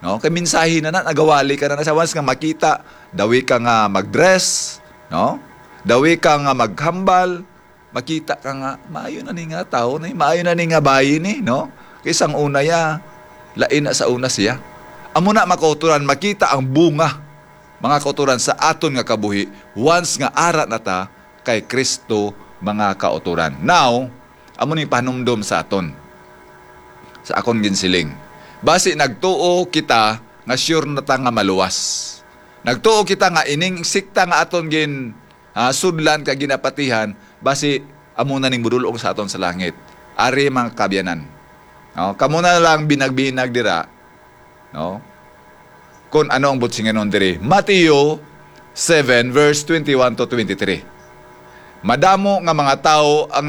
No? Kay minsahi na nagawali ka na sa once nga makita, dawi ka nga mag-dress, no? Dawi ka nga maghambal, makita ka nga, maayo na ni nga tao, maayo na ni nga bayi ni, no? Kisang una ya, lain na sa una siya. Amo na makauturan, makita ang bunga, mga kauturan sa aton nga kabuhi, once nga ara na ta kay Kristo, mga kauturan. Now, amo ni panumdom sa aton, sa akon ginsiling. Basi nagtuo kita nga sure na ta nga maluwas. Nagtuo kita nga ining sikta nga aton gin sudlan ka ginapatihan, basi amo na ning budulong sa aton sa langit. Ari mga kabyanan. No, kamo na lang binag-binag dira. No? Kung ano ang butsinganon diri. Mateo 7 verse 21 to 23. Madamo nga mga tao ang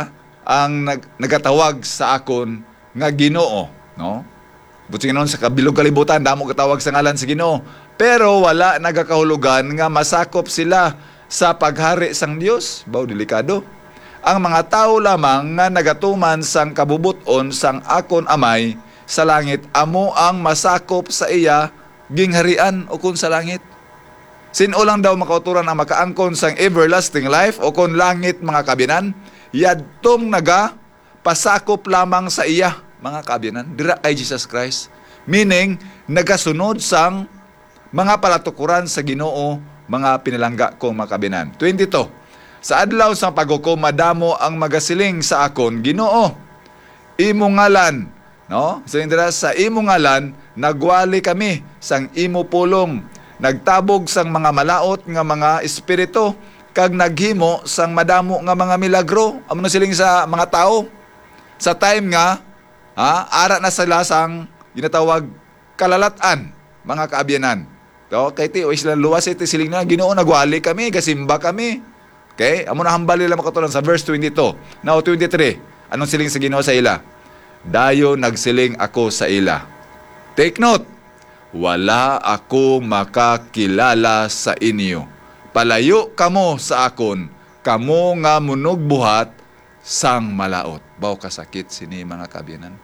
nagatawag sa akon nga Ginoo, no? Butsinganon sa kabilog kalibutan damo gatawag sa ngalan sa Ginoo, pero wala nagakahulugan nga masakop sila sa paghari sang Dios. Baw delikado. Ang mga tao lamang nga nagatuman sang kabubuton sang akon amay sa langit, amo ang masakop sa iya gingharian o kun sa langit. Sino lang daw makauturan ang makaangkon sang everlasting life o kun langit, mga kabyanan? Yadtong naga pasakop lamang sa iya, mga kabyanan, dira kay Jesus Christ. Meaning, nagasunod sang mga palatukuran sa Ginoo, mga pinalangga kong mga kabyanan. 22. Sa adlaw sang paghukom, madamo ang magasiling sa akon, Ginoo, imo ngalan, no? Sa imo ngalan nagwali kami sang imo pulong, nagtabog sang mga malaot nga mga espiritu, kag naghimo sang madamo nga mga milagro. Amo na siling sa mga tao. Sa time nga, ara na sila sang ginatawag kalalatan, mga kaabyanan. So, kay ti o isla luwas iti siling na, Ginoo, nagwali kami, gasimba kami. Okay? Amo na hambal nila makatulan sa verse 22. Now 23. Anong siling sa Ginoo sa ila? Dayo nagsiling ako sa ila. Take note. Wala ako makakilala sa inyo. Palayo kamo sa akon, kamo nga munog buhat sang malaot. Baw kasakit sini mga kabyanan.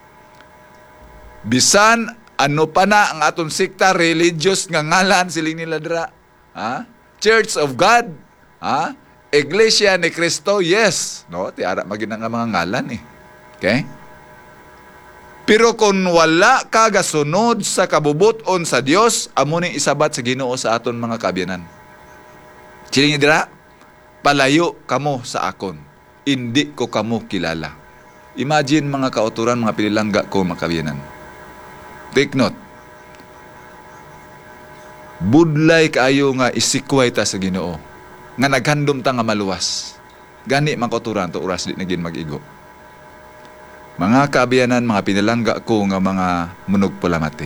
Bisan ano pa na ang aton sikta religious nga ngalan siling nila dira. Church of God, Iglesia ni Cristo, yes. No, tiara magina nga mga ngalan eh. Okay? Pero kung wala ka gasunod sa kabubuton sa Dios, amo ni isabat sa Ginoo sa aton mga kabyanan. Siling dira, palayo kamo sa akon, hindi ko kamo kilala. Imagine mga kauturan, mga pinilangga ko mga kabyanan. Take note. Budlay kaayo nga isikway ta sa Ginoo, nga naghandom ta nga maluwas. Gani mga kauturan to oras di naging mag-igo. Mga kaabiyanan, mga pinalangga ko nga mga munog pulamati.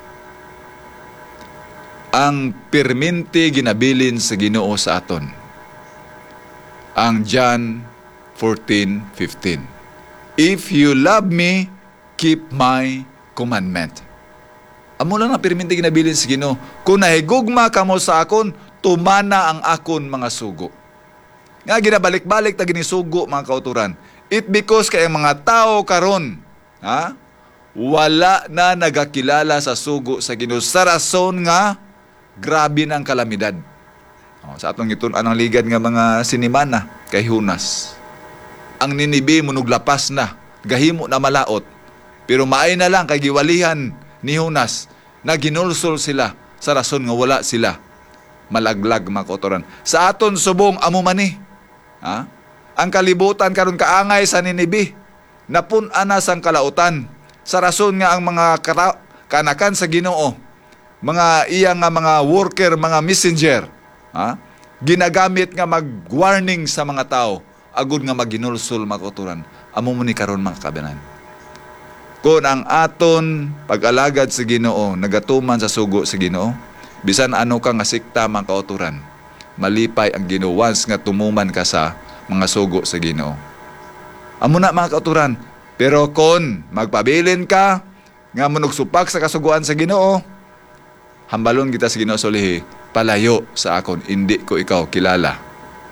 Ang perminti ginabilin sa Ginoo sa aton. Ang John 14:15. If you love me, keep my commandment. Amo lang ang perminti ginabilin sa Ginoo. Kung nahigugma kamo sa akon, tumana ang akon mga sugo. Nga ginabalik-balik ta ginisugo mga kauturan. It because kay mga tao karon, wala na nagakilala sa sugo sa Ginoo sa rason nga grabe ng kalamidad. Sa atong gitun-an ang ligad nga mga sinimana kay Hunas. Ang Ninibe munuglapas na, gahimo na malaot. Pero maay na lang kay giwalihan ni Hunas na ginulsol sila sa rason nga wala sila malaglag mga kauturan. Sa aton subong amo man ni. Ang kalibutan karon kaangay sa Ninibe, napun-an na sang kalautan sa rason nga ang mga kanakan sa Ginoo, mga iya nga mga worker, mga messenger, ginagamit nga mag-warning sa mga tao, agud nga maginulsol mga kauturan. Amo mo ni karon mga kabanan. Kung ang aton pag-alagad sa Ginoo nagatuman sa sugo sa Ginoo, bisan ano ka nga sikta mga kauturan, malipay ang Ginoo once nga tumuman ka sa mga sugo sa Ginoo. Amo na mga kauturan. Pero kung magpabilin ka nga manugsupak sa kasuguan sa Ginoo, hambalon kita sa Ginoo solihi, palayo sa akon, hindi ko ikaw kilala,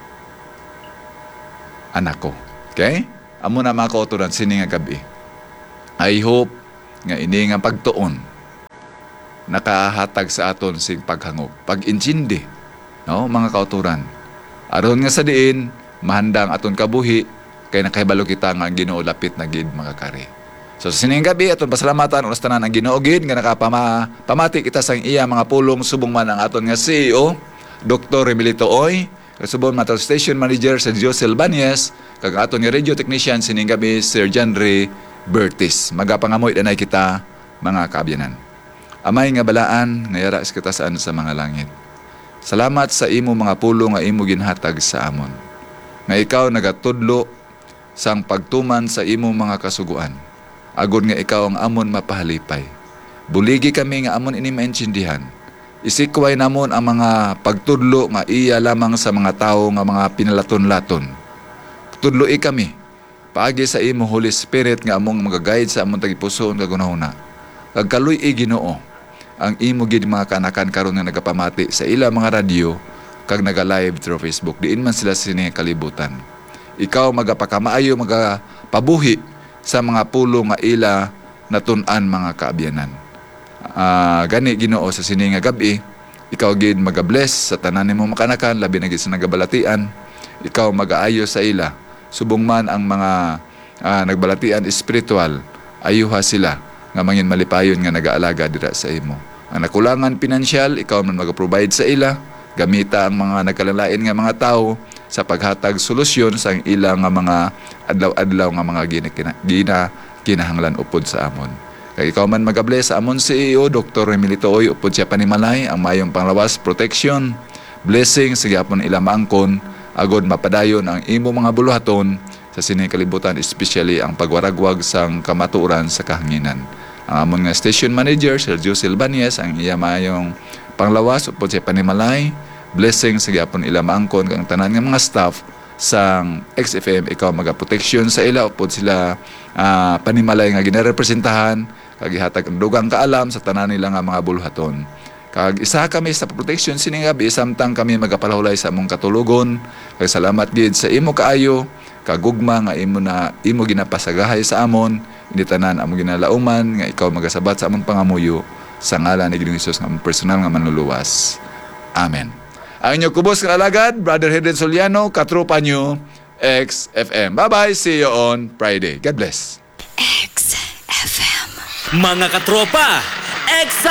anak ko. Okay? Amo na mga kauturan sini nga gabi. I hope nga ini nga pagtuon nakahatag sa aton sig paghangop, pag-intindi, no, mga kauturan. Aron nga sa diin mahandang aton kabuhi kay nakahibalo kita nga ang Ginoo lapit na gid makakari. So sa sining gabi aton pasalamatan unas tanan ang Ginoo gid nga nakapamati kita sang iya mga pulong subong man ang aton nga CEO Dr. Emilito Oy, kasubon Matao Station Manager sa Jose Albanias, kag aton nga radio technician sining gabi Sir John Ray Bertis. Magapangamoy danay kita mga kaabyanan. Amay nga balaan nga yara kita saan sa mga langit. Salamat sa imo mga pulong nga imo ginhatag sa amon. Nga ikaw nagatudlo sang pagtuman sa imo mga kasuguan. Agod nga ikaw ang amon mapahalipay. Buligi kami nga amon ini maintindihan. Isikway namon ang mga pagtudlo nga iya lamang sa mga tao nga mga pinalaton-laton. Tudloi kami. Paagi sa imo Holy Spirit nga among magaguide sa among tagipusoon kagunahuna. Kag kaluy Ginoo ang imo gid mga kanakan karon nga nagapamati sa ila mga radyo kag naga-live through Facebook. Diin man sila sini kalibutan. Ikaw magapakamaayo magapabuhi sa mga pulo nga ila natun-an mga kaabyanan. Gani Ginoo sa sini nga gabi, ikaw gid magabless sa tanan nimo makanakan labi na gid sa nagabalatian. Ikaw magaayo sa ila subong man ang mga nagbalatian espiritual, ayuha sila nga mangin malipayon nga nagaalaga dira sa imo. Ang nakulangan pinansyal, ikaw man mag-provide sa ila, gamita ang mga nagkalalain nga mga tao sa paghatag solusyon sa ilang nga mga adlaw-adlaw nga mga kinahanglan upod sa amon. Kag ikaw man magabless sa amon CEO Dr. Emilito Oy upod siya panimalay ang mayong panglawas protection, blessing sa gyapon ila maangkon agod mapadayon ang imo mga buluhaton sa sining kalibutan, especially ang pagwaragwag sang kamatuoran sa kahanginan. Ang amon nga station manager Sir Jose Albanias ang iya mayong panglawas upod siya panimalay, blessing sa gyapon ila maangkon kang tanan nga mga staff sang XFM. Ikaw magaproteksyon sa ila upod sila panimalay nga ginarepresentahan kag ihatag ang dugang kaalam sa tanan nila nga mga buluhaton. Kag isa kami sa protection sining gabi samtang kami magapalahulay sa among katulugon. Kag salamat gid sa imo kaayo kagugma nga imo ginapasagahay sa amon, hindi tanan among ginalauman nga ikaw magasabat sa among pangamuyo sa ngalan ni Ginoong Hesus nga among personal nga manluluwas. Amen. Ang inyong kubos nga alagad, Brother Hedren Soliano, katropa nyo, XFM. Bye-bye. See you on Friday. God bless. XFM. Mga katropa,